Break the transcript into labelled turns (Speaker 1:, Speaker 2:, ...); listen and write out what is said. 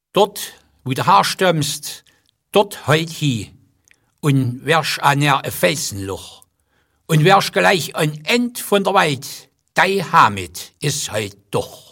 Speaker 1: Dort, wo du herstammst, dort heut hi, und wärsch an ein Felsenloch. Und wärsch gleich ein End von der Welt, dei Hamid ist heut doch.